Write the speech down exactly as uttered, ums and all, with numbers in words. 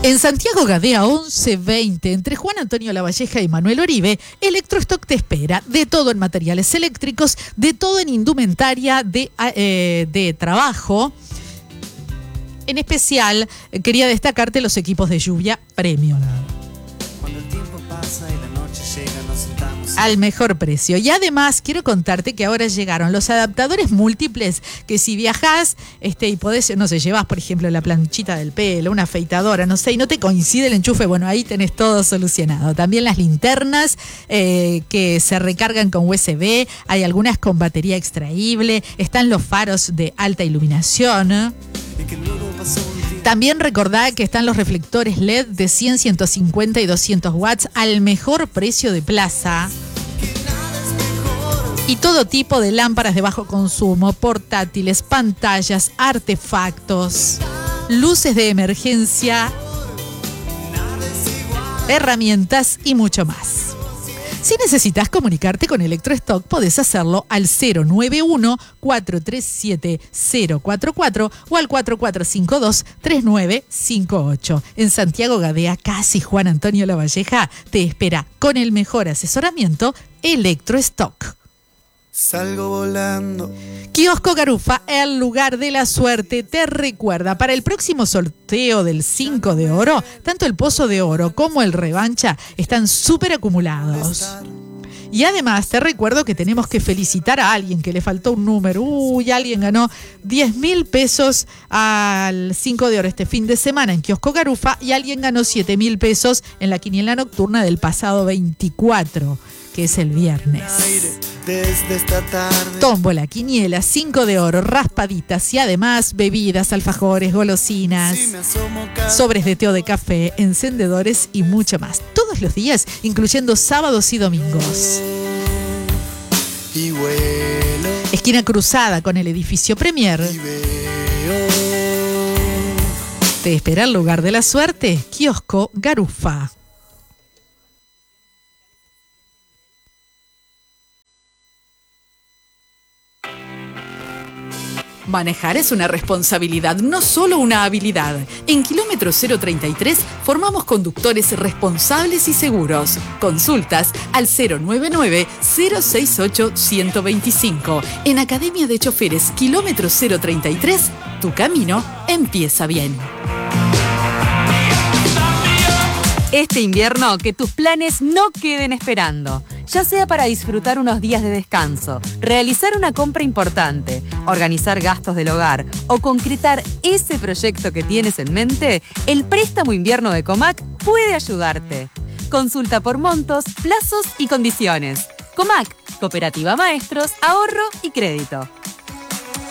En Santiago Gadea once veinte, entre Juan Antonio Lavalleja y Manuel Oribe, Electrostock te espera. De todo en materiales eléctricos, de todo en indumentaria de, eh, de trabajo. En especial, quería destacarte los equipos de lluvia Premium. Cuando el tiempo pasa y la noche llega, nos sentamos al mejor precio. Y además quiero contarte que ahora llegaron los adaptadores múltiples, que si viajás este, y podés, no sé, llevas por ejemplo la planchita del pelo, una afeitadora, no sé, y no te coincide el enchufe, bueno, ahí tenés todo solucionado. También las linternas eh, que se recargan con U S B, hay algunas con batería extraíble, están los faros de alta iluminación. También recordá que están los reflectores L E D de cien, ciento cincuenta y doscientos watts al mejor precio de plaza. Y todo tipo de lámparas de bajo consumo, portátiles, pantallas, artefactos, luces de emergencia, herramientas y mucho más. Si necesitas comunicarte con Electrostock, podés hacerlo al cero nueve uno, cuatro tres siete, cero cuatro cuatro o al cuatro cuatro cinco dos, tres nueve cinco ocho. En Santiago Gadea, casi Juan Antonio Lavalleja, te espera con el mejor asesoramiento Electrostock. Salgo volando. Kiosco Garufa, el lugar de la suerte, te recuerda para el próximo sorteo del cinco de oro, tanto el pozo de oro como el revancha están súper acumulados. Y además te recuerdo que tenemos que felicitar a alguien que le faltó un número. Uy, alguien ganó diez mil pesos al cinco de oro este fin de semana en Kiosco Garufa y alguien ganó siete mil pesos en la quiniela nocturna del pasado veinticuatro, que es el viernes. Desde esta tarde. Tómbola, quiniela, cinco de oro, raspaditas y además bebidas, alfajores, golosinas, sobres de té o de café, encendedores y mucho más. Todos los días, incluyendo sábados y domingos. Y vuelo. Esquina cruzada con el edificio Premier. Y veo. Te espera el lugar de la suerte, Kiosco Garufa. Manejar es una responsabilidad, no solo una habilidad. En Kilómetro cero treinta y tres formamos conductores responsables y seguros. Consultas al cero nueve nueve, cero seis ocho, uno dos cinco. En Academia de Choferes Kilómetro cero treinta y tres, tu camino empieza bien. Este invierno, que tus planes no queden esperando. Ya sea para disfrutar unos días de descanso, realizar una compra importante, organizar gastos del hogar o concretar ese proyecto que tienes en mente, el préstamo invierno de Comac puede ayudarte. Consulta por montos, plazos y condiciones. Comac, Cooperativa Maestros, Ahorro y Crédito.